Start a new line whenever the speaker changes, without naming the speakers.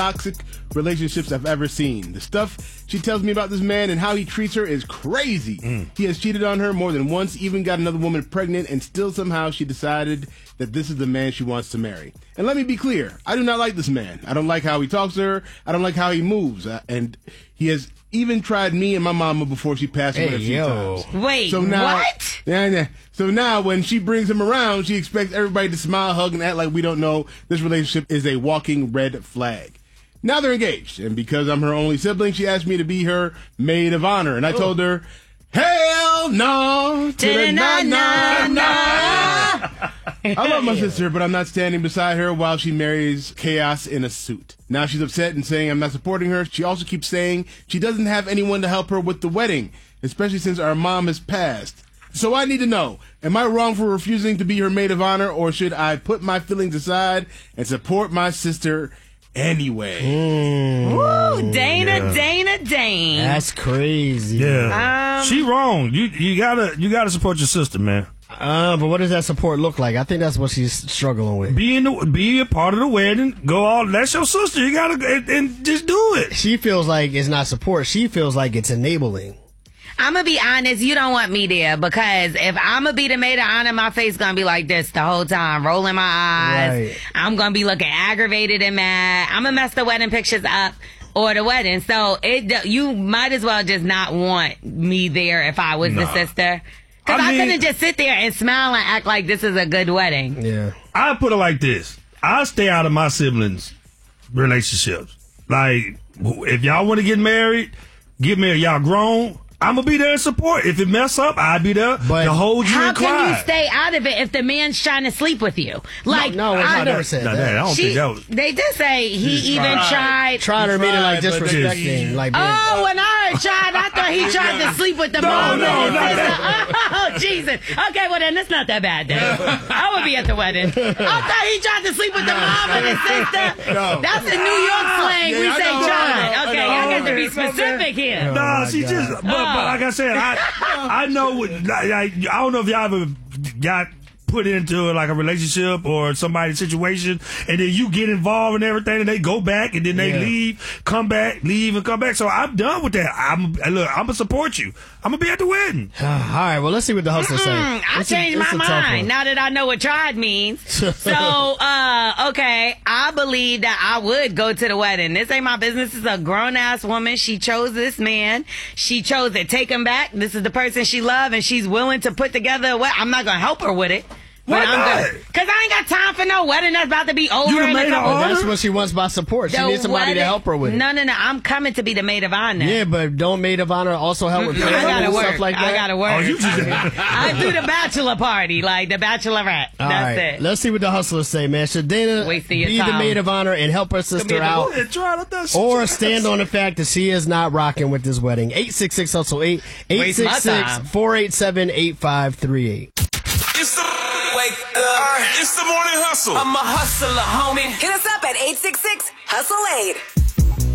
toxic relationships I've ever seen. The stuff she tells me about this man and how he treats her is crazy. He has cheated on her more than once, even got another woman pregnant, and still somehow she decided that this is the man she wants to marry. And let me be clear, I do not like this man. I don't like how he talks to her. I don't like how he moves. And he has even tried me and my mama before she passed away a few times.
Wait,
so now,
what?
Yeah. So now when she brings him around, she expects everybody to smile, hug, and act like we don't know this relationship is a walking red flag. Now they're engaged, and because I'm her only sibling, she asked me to be her maid of honor, and I told her, hell no, to the na-na-na. I love my sister, but I'm not standing beside her while she marries chaos in a suit. Now she's upset and saying I'm not supporting her. She also keeps saying she doesn't have anyone to help her with the wedding, especially since our mom has passed. So I need to know, am I wrong for refusing to be her maid of honor, or should I put my feelings aside and support my sister anyway?
Woo, Dana.
That's crazy.
Yeah, she wrong. You gotta support your sister, man.
But what does that support look like? I think that's what she's struggling with.
Be a part of the wedding. Go all. That's your sister. You gotta and just do it.
She feels like it's not support. She feels like it's enabling.
I'm going to be honest, you don't want me there, because if I'm going to be the maid of honor, my face going to be like this the whole time, rolling my eyes.
Right.
I'm going to be looking aggravated and mad. I'm going to mess the wedding pictures up or the wedding. So you might as well just not want me there if I was the sister. Because I couldn't just sit there and smile and act like this is a good wedding.
Yeah.
I put it like this. I stay out of my siblings' relationships. Like, if y'all want to get married, y'all grown. I'm going to be there in support. If it mess up, I'll be there to hold you and cry.
How can you stay out of it if the man's trying to sleep with you? Like,
no, I never said that.
I don't think that was...
They did say he even tried...
Tried her meaning like disrespecting. Like being,
when I heard tried, I thought he tried to sleep with the mom.
No,
Oh, Jesus. Okay, well then, it's not that bad then. I would be at the wedding. I thought he tried to sleep with the mom and his sister. No. That's a New York slang. We say tried. Okay, I got to be specific here.
No, she just... But like I said, I know. I don't know if y'all ever got put into like a relationship or somebody's situation, and then you get involved in everything, and they go back, and then they leave, come back, leave, and come back. So I'm done with that. I'm gonna support you. I'm gonna be at the wedding.
All right. Well, let's see what the hustler say.
I changed my mind now that I know what tried means. So, okay, I believe that I would go to the wedding. This ain't my business. This is a grown ass woman. She chose this man. She chose to take him back. This is the person she loved, and she's willing to put together a wedding. I'm not gonna help her with it.
Why not?
Because I ain't got time for no wedding that's about to be over.
You the maid of honor?
That's what she wants by support. She needs somebody to help her with it.
No. I'm coming to be the maid of honor.
Yeah, but don't maid of honor also help with
I gotta work.
Stuff like that?
I gotta work.
Oh, you just...
I do the bachelor party, like the bachelorette. That's it.
Let's see what the hustlers say, man. Should Dana be the maid of honor and help her sister out, or stand on the fact that she is not rocking with this wedding? 866-HUSTLE-8, 866-487-8538.
It's the morning hustle.
I'm a hustler, homie. Hit us up at 866-HUSTLE-8.